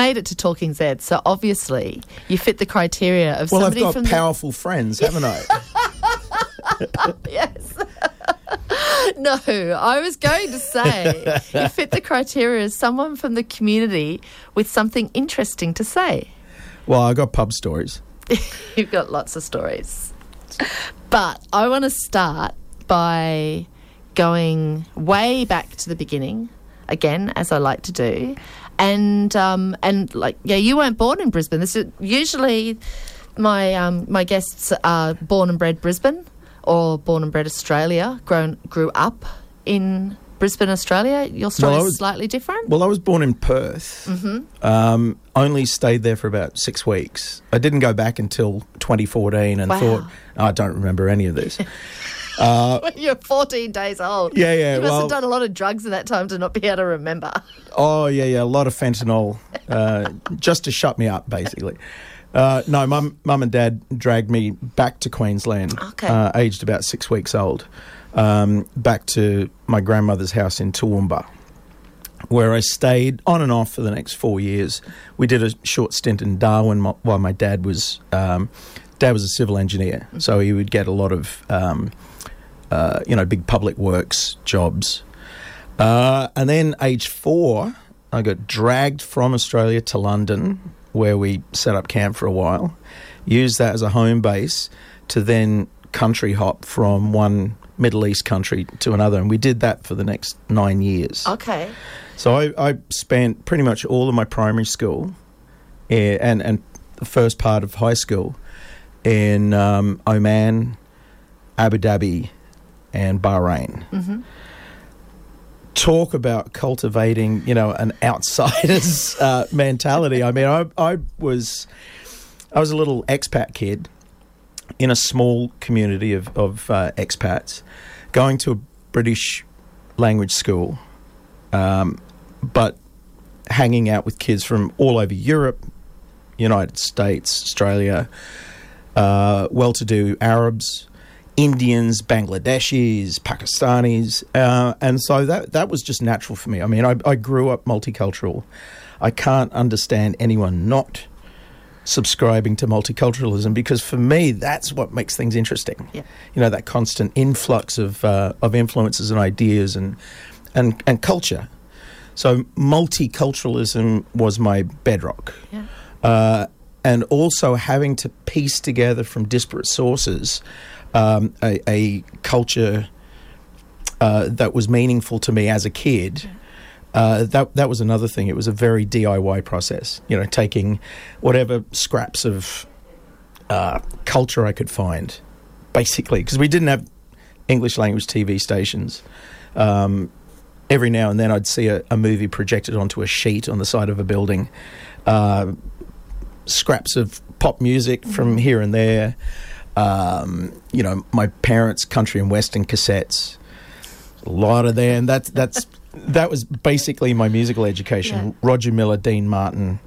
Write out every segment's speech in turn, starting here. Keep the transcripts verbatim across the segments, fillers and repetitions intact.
made it to Talking Z, so obviously you fit the criteria of well, I've somebody got from powerful friends, haven't I? the... Yes. No, I was going to say you fit the criteria as someone from the community with something interesting to say. Well, I got pub stories. You've got lots of stories. But I want to start by going way back to the beginning, again, as I like to do. And, um, and like, yeah, you weren't born in Brisbane. This is usually my, um, my guests are born and bred Brisbane or born and bred Australia, grown, grew up in Brisbane, Australia. Your story Well, I is was- slightly different. Well, I was born in Perth. Mm-hmm. Um, only stayed there for about six weeks. I didn't go back until twenty fourteen and Wow. thought, oh, I don't remember any of this. uh, When you're fourteen days old. Yeah, yeah, You must well- have done a lot of drugs at that time to not be able to remember. oh, yeah, yeah, a lot of fentanyl uh, just to shut me up, basically. Uh, no, mum, mum and dad dragged me back to Queensland, Okay. uh, aged about six weeks old, um, back to my grandmother's house in Toowoomba, where I stayed on and off for the next four years. We did a short stint in Darwin mo- while my dad was um, dad was a civil engineer, so he would get a lot of um, uh, you know big public works jobs. Uh, and then, age four, I got dragged from Australia to London, where we set up camp for a while. Used that as a home base to then country hop from one Middle East country to another, and we did that for the next nine years. Okay. So I, I spent pretty much all of my primary school eh, and and the first part of high school in um, Oman, Abu Dhabi, and Bahrain. Mm-hmm. Talk about cultivating, you know, an outsider's uh, mentality. I mean, I, I was I was a little expat kid in a small community of, of uh, expats, going to a British language school, um, but hanging out with kids from all over Europe, United States, Australia, uh, well-to-do Arabs, Indians, Bangladeshis, Pakistanis, uh, and so that that was just natural for me. I mean, I, I grew up multicultural. I can't understand anyone not subscribing to multiculturalism, because for me, that's what makes things interesting. Yeah. You know, that constant influx of uh, of influences and ideas and and and culture. So multiculturalism was my bedrock. Yeah. Uh, and also having to piece together from disparate sources um, a, a culture uh, that was meaningful to me as a kid. Uh, that that was another thing. It was a very D I Y process. You know, taking whatever scraps of uh, culture I could find, basically, because we didn't have English language T V stations. Um, every now and then, I'd see a, a movie projected onto a sheet on the side of a building. Uh, scraps of pop music from here and there. Um, you know, my parents' country and western cassettes. A lot of them. That's that's. That was basically my musical education. Yeah. Roger Miller, Dean Martin,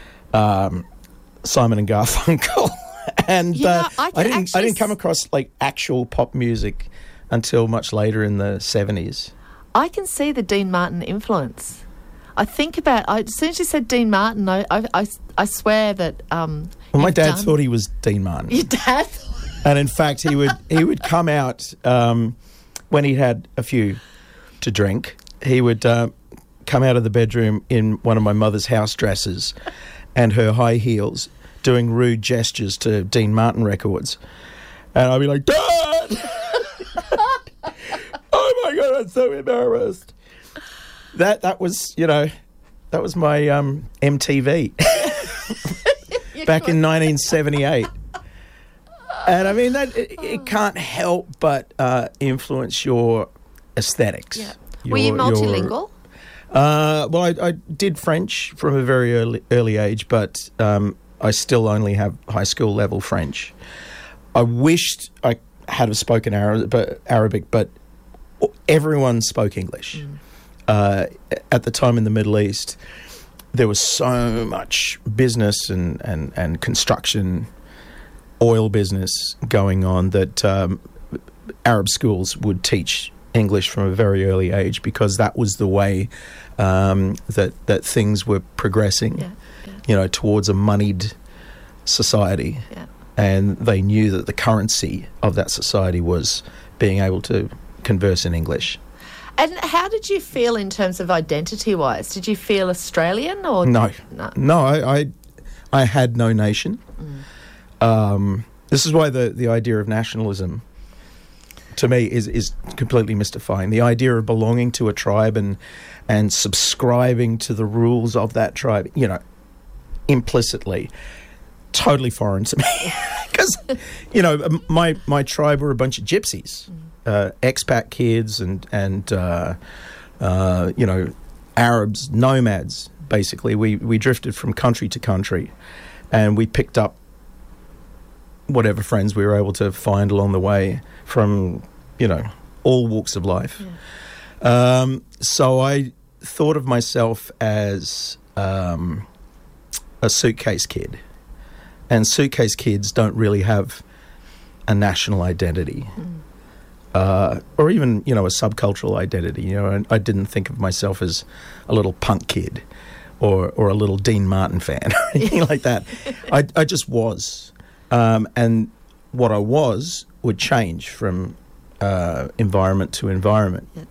um, Simon and Garfunkel, and Yeah, uh, I I, can didn't. actually I didn't come s- across like actual pop music until much later in the seventies. I can see the Dean Martin influence. I think about, I, as soon as you said Dean Martin, I, I, I, I swear that... Um, Well, my you've dad done- thought he was Dean Martin, Your dad? and in fact, he would he would come out um, when he had a few to drink. He would uh, come out of the bedroom in one of my mother's house dresses and her high heels, doing rude gestures to Dean Martin records. And I'd be like, Dad! Oh my God, I'm so embarrassed. That that was, you know, that was my um, M T V back in nineteen seventy-eight. And I mean, that it, it can't help but uh, influence your aesthetics. Yeah. Were you Your- your- multilingual? Uh, well, I, I did French from a very early, early age, but um, I still only have high school level French. I wished I had have spoken Arab, but, Arabic, but everyone spoke English. Mm. Uh, at the time in the Middle East, there was so much business and, and, and construction, oil business going on that um, Arab schools would teach English from a very early age, because that was the way um, that that things were progressing. Yeah, yeah. you know, towards a moneyed society. Yeah. And they knew that the currency of that society was being able to converse in English. And how did you feel in terms of identity-wise? Did you feel Australian or No, no? no, I, I, I had no nation. Mm. Um, this is why the, the idea of nationalism, to me, is is completely mystifying. The idea of belonging to a tribe and and subscribing to the rules of that tribe, you know, implicitly, totally foreign to me. Because, you know, my my tribe were a bunch of gypsies. Mm. Uh, expat kids and and uh, uh, you know, Arabs, nomads. Basically, we we drifted from country to country, and we picked up whatever friends we were able to find along the way from, you know, all walks of life. Yeah. Um, so I thought of myself as um, a suitcase kid, and suitcase kids don't really have a national identity. Mm. Uh, or even, you know, a subcultural identity. You know, I, I didn't think of myself as a little punk kid or or a little Dean Martin fan or anything like that. I, I just was. Um, and what I was would change from uh, environment to environment. Yeah.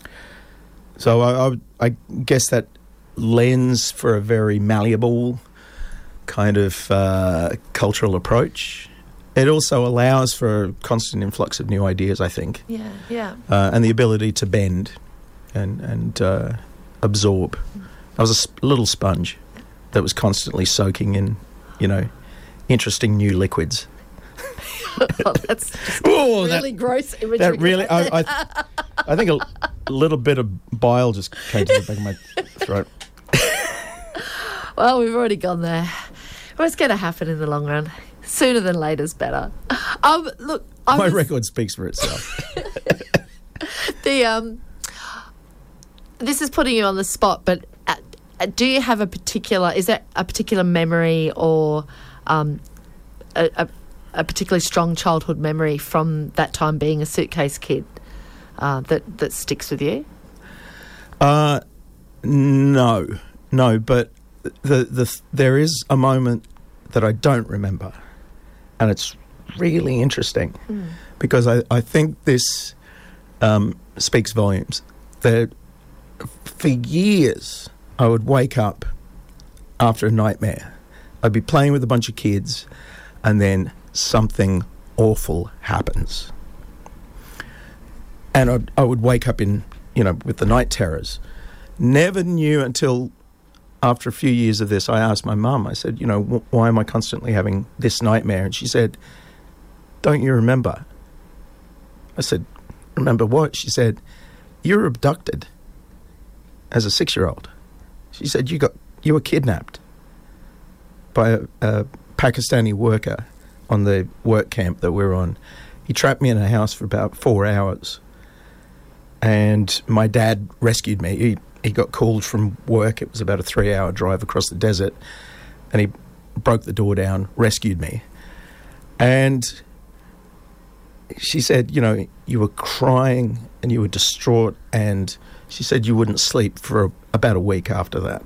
So I, I, I guess that lends for a very malleable kind of uh, cultural approach. It also allows for a constant influx of new ideas, I think. Yeah, yeah. Uh, and the ability to bend and, and uh, absorb. I was a sp- little sponge that was constantly soaking in, you know, interesting new liquids. Oh, that's just Ooh, really that, gross imagery. That really, I, I, I think a, a little bit of bile just came to the back of my throat. Well, we've already gone there. Well, it's going to happen in the long run. Sooner than later's better. Um, look, I my was, record speaks for itself. the um, this is putting you on the spot, but uh, do you have a particular? Is there a particular memory or um, a, a, a particularly strong childhood memory from that time being a suitcase kid uh, that that sticks with you? Uh, no, no, but the the there is a moment that I don't remember. And it's really interesting mm. because I, I think this um, speaks volumes. That for years I would wake up after a nightmare. I'd be playing with a bunch of kids and then something awful happens. And I'd, I would wake up in, you know, with the night terrors. Never knew until after a few years of this, I asked my mum, I said, you know, wh- why am I constantly having this nightmare? And she said, don't you remember? I said, remember what? She said, you were abducted as a six-year-old. She said, you got you were kidnapped by a, a Pakistani worker on the work camp that we were on. He trapped me in a house for about four hours. And my dad rescued me. He He got called from work. It was about a three-hour drive across the desert. And he broke the door down, rescued me. And she said, you know, you were crying and you were distraught. And she said you wouldn't sleep for a, about a week after that.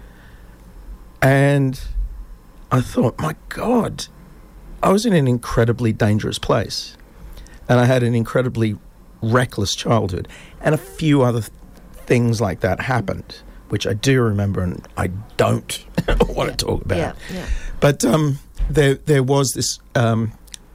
And I thought, my God, I was in an incredibly dangerous place. And I had an incredibly reckless childhood. And a few other th- things like that happened, which I do remember and I don't want yeah. to talk about. Yeah, yeah. But um, there there was this um,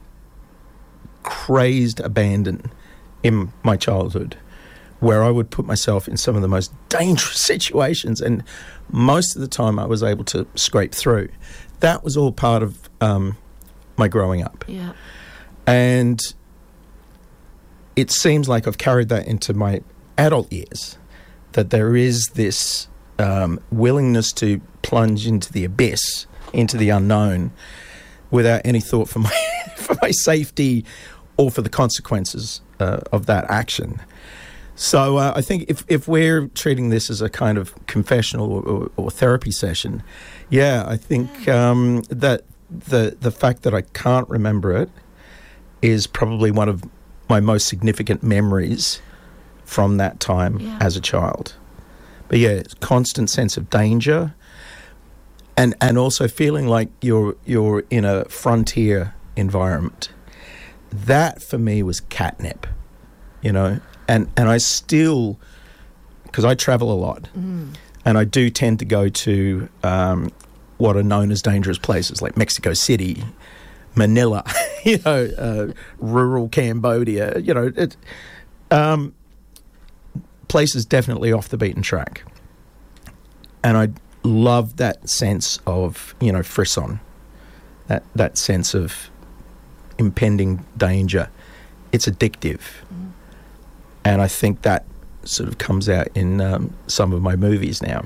crazed abandon in my childhood where I would put myself in some of the most dangerous situations, and most of the time I was able to scrape through. That was all part of um, my growing up. Yeah. And it seems like I've carried that into my adult years, that there is this um, willingness to plunge into the abyss, into the unknown, without any thought for my for my safety or for the consequences uh, of that action. So uh, I think if, if we're treating this as a kind of confessional or, or, or therapy session, yeah, I think um, that the the fact that I can't remember it is probably one of my most significant memories from that time yeah. as a child. But yeah, constant sense of danger, and and also feeling like you're you're in a frontier environment. That for me was catnip, you know, and and I still, because I travel a lot, mm. and I do tend to go to um, what are known as dangerous places like Mexico City, Manila, you know, uh, rural Cambodia, you know, it, um, places definitely off the beaten track. And I love that sense of, you know, frisson, that that sense of impending danger. It's addictive. Mm. And I think that sort of comes out in um, some of my movies now.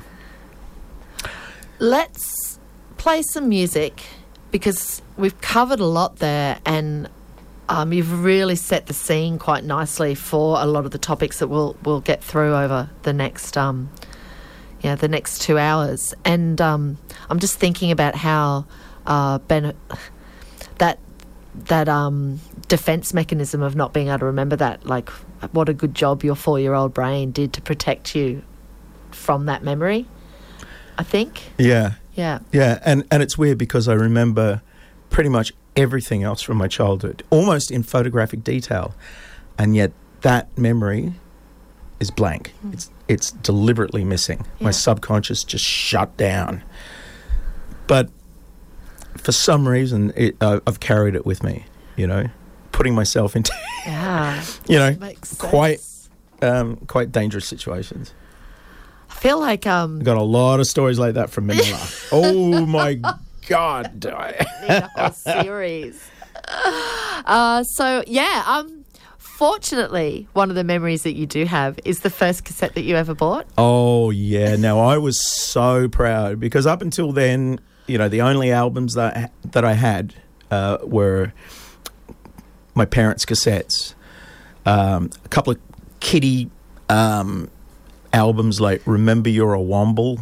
Let's play some music, because we've covered a lot there, and um, you've really set the scene quite nicely for a lot of the topics that we'll we'll get through over the next um, yeah the next two hours. And um, I'm just thinking about how uh, Ben that that um, defense mechanism of not being able to remember that, like what a good job your four-year-old brain did to protect you from that memory, I think. Yeah. Yeah. Yeah, and, and it's weird because I remember pretty much everything else from my childhood, almost in photographic detail, and yet that memory is blank. Mm. It's it's deliberately missing. Yeah. My subconscious just shut down. But for some reason, it, uh, I've carried it with me, you know, putting myself into, yeah, you know, quite um, quite dangerous situations. I feel like um, I've got a lot of stories like that from Manila. Oh my God! Need a whole series. Uh, so yeah, um, fortunately, one of the memories that you do have is the first cassette that you ever bought. Oh yeah! Now I was so proud because up until then, you know, the only albums that that I had uh, were my parents' cassettes, um, a couple of kiddie um, albums like "Remember You're a Womble."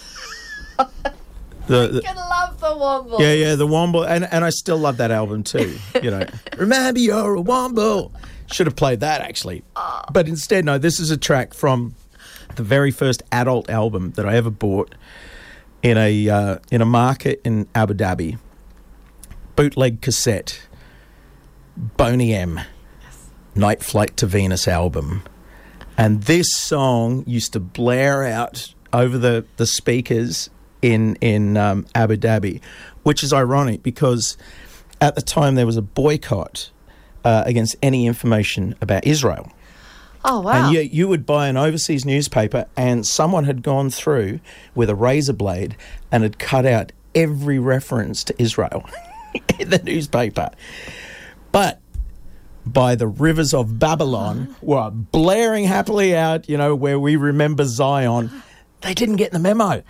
The, the, I love the Womble. Yeah, yeah, the Womble, and and I still love that album too. You know, "Remember You're a Womble." Should have played that actually, oh. But instead, no. This is a track from the very first adult album that I ever bought in a uh, in a market in Abu Dhabi. Bootleg cassette, Boney M, yes. Night Flight to Venus album, and this song used to blare out over the the speakers in in um, Abu Dhabi, which is ironic because at the time there was a boycott uh, against any information about Israel. Oh, wow. And you, you would buy an overseas newspaper and someone had gone through with a razor blade and had cut out every reference to Israel in the newspaper. But by the rivers of Babylon were blaring happily out, you know, where we remember Zion, they didn't get the memo.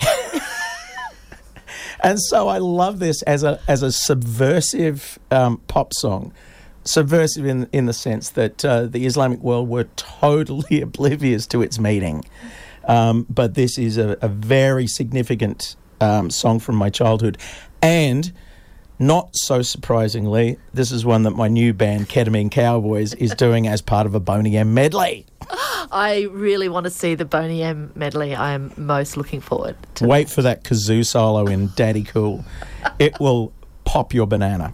And so I love this as a as a subversive um, pop song. Subversive in in the sense that uh, the Islamic world were totally oblivious to its meaning. Um, but this is a, a very significant um, song from my childhood. And not so surprisingly, this is one that my new band, Ketamine Cowboys, is doing as part of a Boney M medley. I really want to see the Boney M medley. I am most looking forward to Wait that. for that kazoo solo in Daddy Cool. It will pop your banana.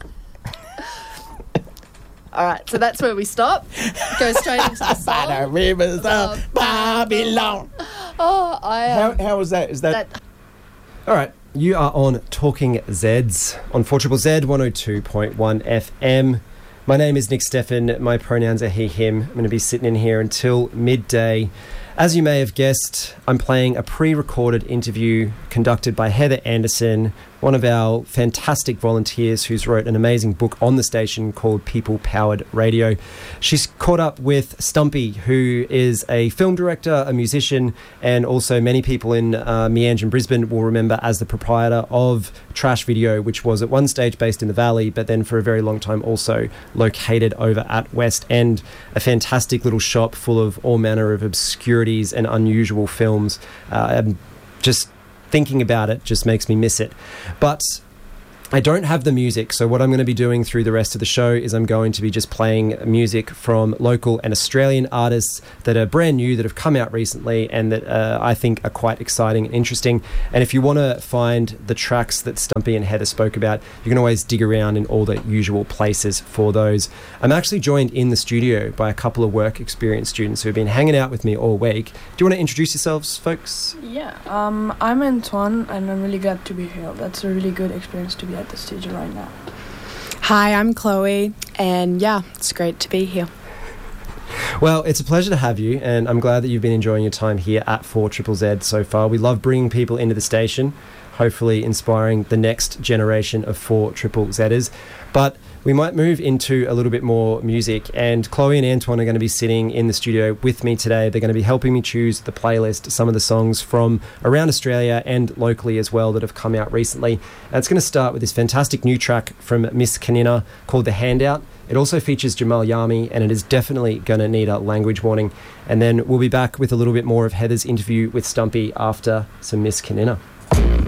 All right, so that's where we stop. Go straight into the song. By the rivers of Babylon. Oh, I... Um, how, how was that? Is that... that... All right, you are on Talking Zeds on four Z Z one oh two point one F M. My name is Nick Steffen. My pronouns are he, him. I'm going to be sitting in here until midday. As you may have guessed, I'm playing a pre-recorded interview conducted by Heather Anderson, one of our fantastic volunteers who's wrote an amazing book on the station called People Powered Radio. She's caught up with Stumpy, who is a film director, a musician, and also many people in uh, Meanjin, Brisbane will remember as the proprietor of Trash Video, which was at one stage based in the Valley, but then for a very long time also located over at West End, a fantastic little shop full of all manner of obscurities and unusual films. Uh, and just thinking about it just makes me miss it. But I don't have the music, so what I'm going to be doing through the rest of the show is I'm going to be just playing music from local and Australian artists that are brand new, that have come out recently, and that uh, I think are quite exciting and interesting. And if you want to find the tracks that Stumpy and Heather spoke about, you can always dig around in all the usual places for those. I'm actually joined in the studio by a couple of work experience students who have been hanging out with me all week. Do you want to introduce yourselves, folks? Yeah, um, I'm Antoine, and I'm really glad to be here. That's a really good experience to be at the studio right now. Hi, I'm Chloe, and yeah, it's great to be here. Well, it's a pleasure to have you, and I'm glad that you've been enjoying your time here at four Z Z so far. We love bringing people into the station, hopefully inspiring the next generation of four Z Zers. But we might move into a little bit more music, and Chloe and Antoine are going to be sitting in the studio with me today. They're going to be helping me choose the playlist, some of the songs from around Australia and locally as well that have come out recently. And it's going to start with this fantastic new track from Miss Kanina called The Handout. It also features Jamal Yami, and it is definitely going to need a language warning. And then we'll be back with a little bit more of Heather's interview with Stumpy after some Miss Kanina.